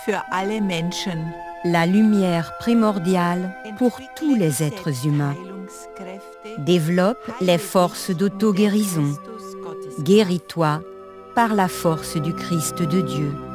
für alle Menschen. La lumière primordiale pour tous les êtres humains. Développe les forces d'auto-guérison. Guéris-toi par la force du Christ de Dieu.